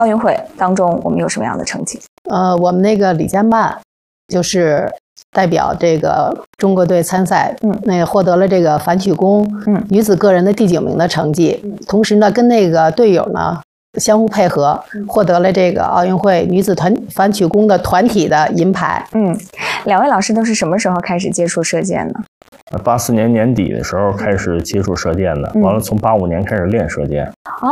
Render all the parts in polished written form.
奥运会当中我们有什么样的成绩？ 我们那个李佳曼就是代表这个中国队参赛，那个获得了这个反曲弓女子个人的第9名的成绩，同时呢跟那个队友呢相互配合，获得了这个奥运会女子反曲弓的团体的银牌。 两位老师都是什么时候开始接触射箭呢 ？84年年底的时候开始接触射箭的，完了从85年开始练射箭。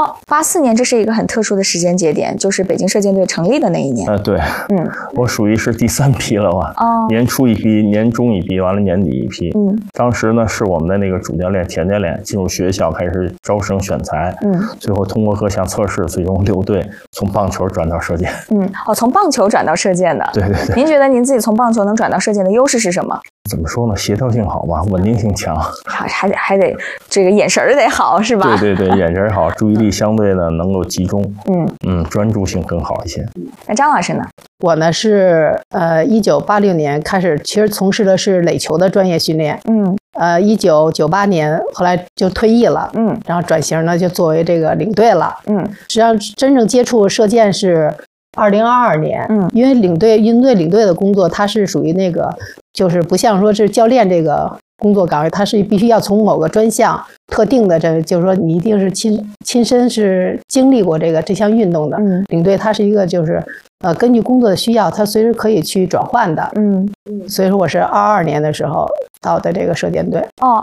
84年这是一个很特殊的时间节点，就是北京射箭队成立的那一年。 对，我属于是第3批了吧？年初一批，年中一批，完了年底一批。当时呢是我们的那个主教练田教练进入学校开始招生选材，最后通过各项测试，最终留队，从棒球转到射箭。 从棒球转到射箭的。 对。 您觉得您自己从棒球能转到射箭的优势是什么？ 怎么说呢？协调性好吧，稳定性强， 还得这个眼神得好，是吧？ 对，眼神好，注意力相对呢能够集中，专注性更好一些。 那张老师呢？ 我呢是1986年开始，其实从事的是垒球的专业训练。1998年后来就退役了，然后转型呢就作为这个领队了。实际上真正接触射箭是2022年，因为运动队领队的工作，它是属于那个，就是不像说是教练这个工作岗位，它是必须要从某个专项特定的，就是说你一定是亲身是经历过这项运动的。领队它是一个就是根据工作的需要，它随时可以去转换的。所以说我是22年的时候到的这个射箭队。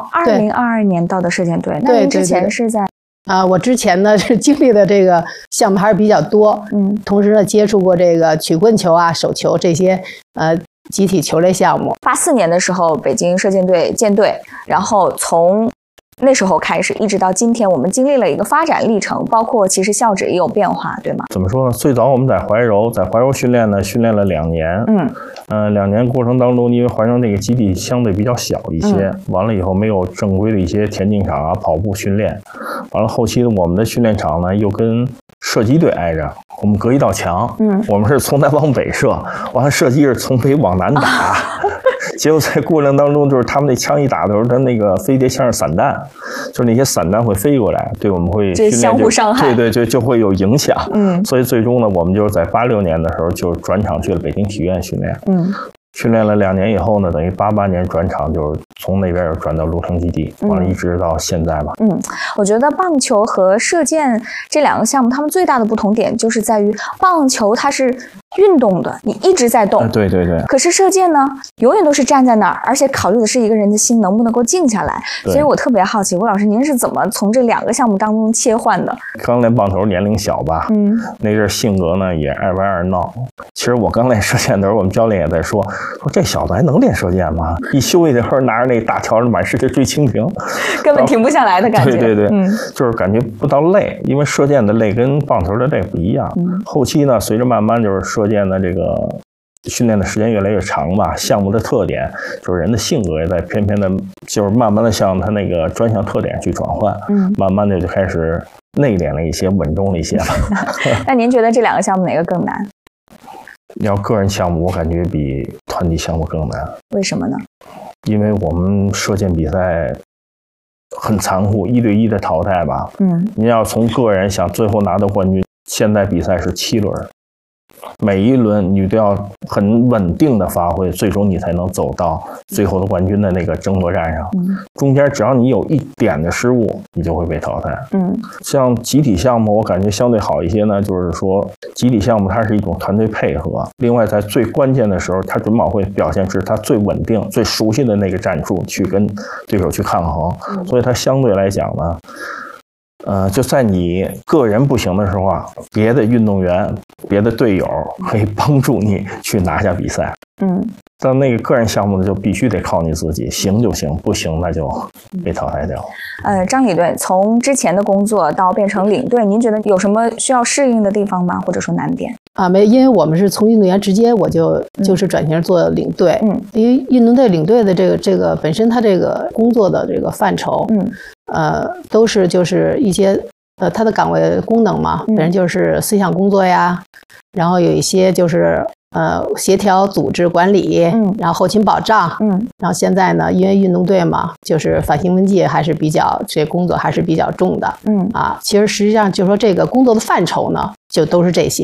2022年到的射箭队，那您之前是在？ 我之前呢是经历的这个项目还是比较多，同时呢接触过这个曲棍球啊、手球这些集体球类项目。 84年的时候，北京射箭队建队，然后从那时候开始一直到今天，我们经历了一个发展历程，包括其实校址也有变化，对吗？ 怎么说呢？最早我们在怀柔训练呢，训练了2年。2年过程当中，因为怀柔那个基地相对比较小一些，完了以后没有正规的一些田径场啊、跑步训练。完了后期呢，我们的训练场呢又跟射击队挨着，我们隔一道墙。我们是从南往北射，完了射击是从北往南打。结果在过程当中，就是他们那枪一打的时候，它那个飞碟像是散弹，就是那些散弹会飞过来，对我们会这相互伤害， 对，就会有影响。所以最终呢，我们就是在86年的时候就转场去了北京体院训练。训练了2年以后呢，等于88年转场，就是从那边转到鹿城基地，完了一直到现在吧。 我觉得棒球和射箭这2个项目，它们最大的不同点就是在于棒球它是运动的，你一直在动。 对。 可是射箭呢，永远都是站在那儿，而且考虑的是一个人的心能不能够静下来。所以我特别好奇，吴老师您是怎么从这2个项目当中切换的？ 刚练棒球年龄小吧，那阵性格呢也爱玩爱闹。其实我刚练射箭的时候，我们教练也在说这小子还能练射箭吗？一休息的时候拿着那大条满世界追蜻蜓， 根本停不下来的感觉。 对，就是感觉不到累，因为射箭的累跟棒球的累不一样。后期呢，随着慢慢就是射箭的这个训练的时间越来越长吧，项目的特点就是人的性格也在偏的，就是慢慢的向他那个专项特点去转换。慢慢的就开始内敛了一些，稳重了一些了。 那您觉得这2个项目哪个更难？ 要个人项目，我感觉比团体项目更难。 为什么呢？ 因为我们射箭比赛很残酷，1对1的淘汰吧。你要从个人想最后拿到冠军，现在比赛是7轮，每一轮你都要很稳定的发挥，最终你才能走到最后的冠军的那个争夺战上。中间只要你有一点的失误，你就会被淘汰。像集体项目我感觉相对好一些呢，就是说集体项目它是一种团队配合，另外在最关键的时候，它准保会表现出它最稳定最熟悉的那个战术去跟对手去抗衡。所以它相对来讲呢，就在你个人不行的时候啊，别的运动员、别的队友可以帮助你去拿下比赛。但那个个人项目呢，就必须得靠你自己，行就行，不行那就被淘汰掉。 张领队从之前的工作到变成领队，您觉得有什么需要适应的地方吗？或者说难点？ 没，因为我们是从运动员直接我就是转型做领队。因为运动队领队的这个本身他这个工作的这个范畴，都是就是一些他的岗位功能嘛，本身就是思想工作呀，然后有一些就是协调组织管理，然后后勤保障，然后现在呢，因为运动队嘛，就是反兴奋剂还是比较这工作还是比较重的，其实实际上就是说这个工作的范畴呢，就都是这些。